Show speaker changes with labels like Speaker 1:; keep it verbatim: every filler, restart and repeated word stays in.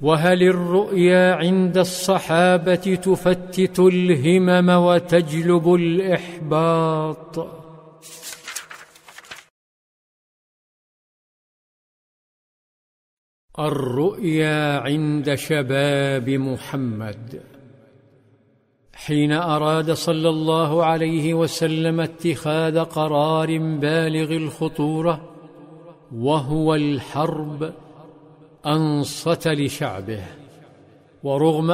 Speaker 1: وهل الرؤيا عند الصحابة تفتت الهمم وتجلب الإحباط؟ الرؤيا عند شباب محمد حين أراد صلى الله عليه وسلم اتخاذ قرار بالغ الخطورة وهو الحرب، أنصت لشعبه، ورغم